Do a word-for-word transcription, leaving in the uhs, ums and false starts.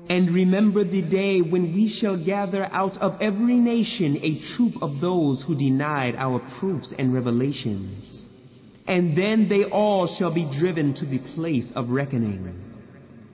And remember the day when we shall gather out of every nation a troop of those who denied our proofs and revelations. And then they all shall be driven to the place of reckoning.